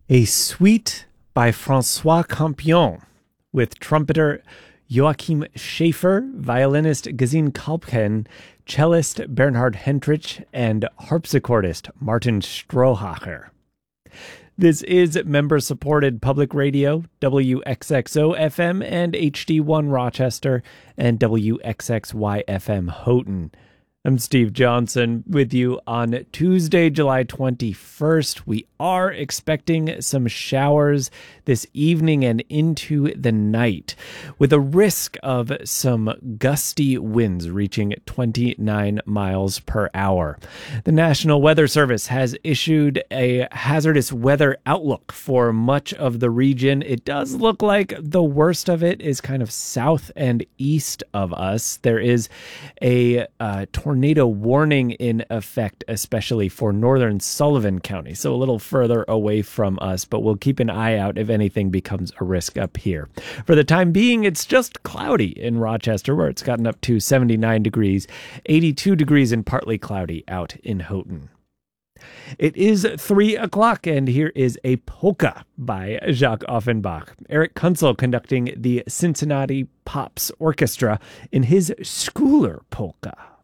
A suite by Francois Campion with trumpeter Joachim Schäfer, violinist Gesine Kalbken, cellist Bernhard Hentrich, and harpsichordist Martin Strohacher. This is member-supported public radio, WXXO FM and HD1 Rochester, and WXXY FM Houghton. I'm Steve Johnson with you on Tuesday, July 21st. We are expecting some showers this evening and into the night, with a risk of some gusty winds reaching 29 miles per hour. The National Weather Service has issued a hazardous weather outlook for much of the region. It does look like the worst of it is kind of south and east of us. There is a tornado warning in effect, especially for northern Sullivan County, so a little further away from us, but we'll keep an eye out if anything becomes a risk up here. For the time being, it's just cloudy in Rochester, where it's gotten up to 79 degrees, 82 degrees and partly cloudy out in Houghton. It is 3 o'clock, and here is a polka by Jacques Offenbach. Eric Kunzel conducting the Cincinnati Pops Orchestra in his Schooler polka.